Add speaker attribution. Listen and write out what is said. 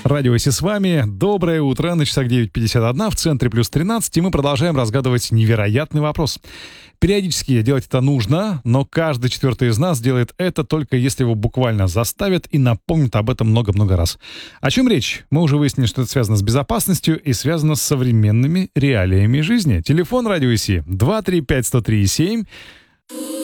Speaker 1: Радио Си с вами. Доброе утро. На часах 9:51, в центре плюс 13. И мы продолжаем разгадывать невероятный вопрос. Периодически делать это нужно, но каждый четвертый из нас делает это только если его буквально заставят и напомнят об этом много-много раз. О чем речь? Мы уже выяснили, что это связано с безопасностью и связано с современными реалиями жизни. Телефон Радио Си 235-103-7.